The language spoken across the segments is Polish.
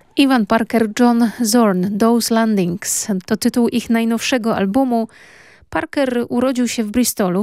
Ivan Parker, John Zorn, Those Landings to tytuł ich najnowszego albumu. Parker urodził się w Bristolu w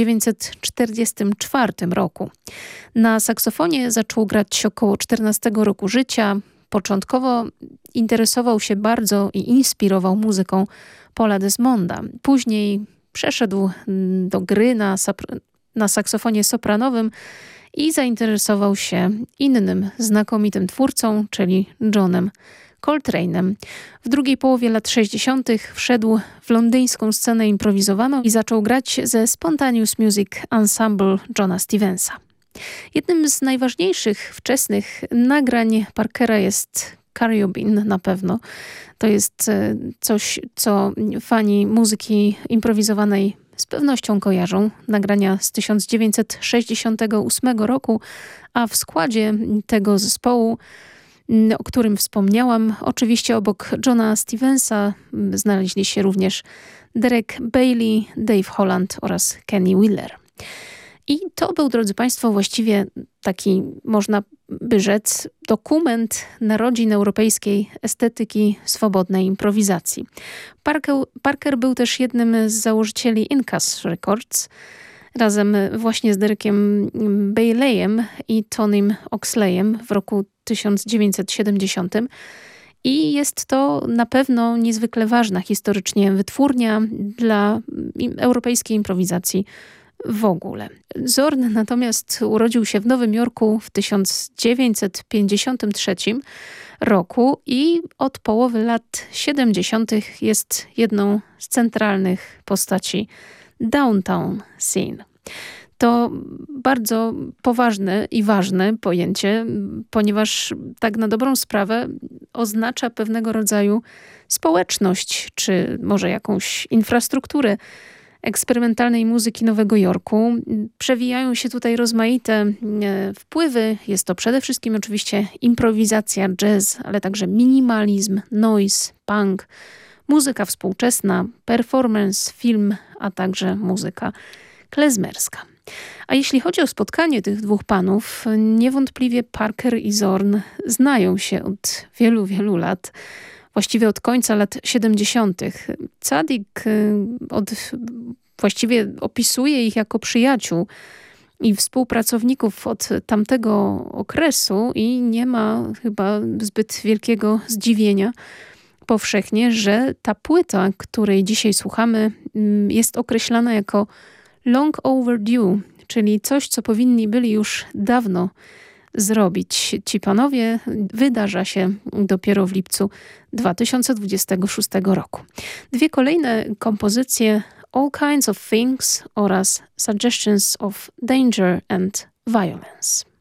1944 roku. Na saksofonie zaczął grać około 14 roku życia. Początkowo interesował się bardzo i inspirował muzyką Paula Desmonda. Później przeszedł do gry na saksofonie sopranowym i zainteresował się innym znakomitym twórcą, czyli Johnem Coltrane'em. W drugiej połowie lat 60. wszedł w londyńską scenę improwizowaną i zaczął grać ze Spontaneous Music Ensemble Johna Stevensa. Jednym z najważniejszych wczesnych nagrań Parkera jest Carriobin na pewno. To jest coś, co fani muzyki improwizowanej z pewnością kojarzą. Nagrania z 1968 roku, a w składzie tego zespołu, o którym wspomniałam, oczywiście obok Johna Stevensa znaleźli się również Derek Bailey, Dave Holland oraz Kenny Wheeler. I to był, drodzy Państwo, właściwie taki, można by rzec, dokument narodzin europejskiej estetyki swobodnej improwizacji. Parker był też jednym z założycieli Incas Records, razem właśnie z Derekiem Baileyem i Tonym Oxleyem w roku 1970. I jest to na pewno niezwykle ważna historycznie wytwórnia dla europejskiej improwizacji w ogóle. Zorn natomiast urodził się w Nowym Jorku w 1953 roku i od połowy lat 70. jest jedną z centralnych postaci downtown scene. To bardzo poważne i ważne pojęcie, ponieważ tak na dobrą sprawę oznacza pewnego rodzaju społeczność, czy może jakąś infrastrukturę eksperymentalnej muzyki Nowego Jorku. Przewijają się tutaj rozmaite wpływy. Jest to przede wszystkim oczywiście improwizacja, jazz, ale także minimalizm, noise, punk, muzyka współczesna, performance, film, a także muzyka klezmerska. A jeśli chodzi o spotkanie tych dwóch panów, niewątpliwie Parker i Zorn znają się od wielu, wielu lat. Właściwie od końca lat 70. Tzadik właściwie opisuje ich jako przyjaciół i współpracowników od tamtego okresu i nie ma chyba zbyt wielkiego zdziwienia powszechnie, że ta płyta, której dzisiaj słuchamy, jest określana jako long overdue, czyli coś, co powinni byli już dawno zrobić. Ci panowie wydarza się dopiero w lipcu 2026 roku. Dwie kolejne kompozycje All Kinds of Things oraz Suggestions of Danger and Violence.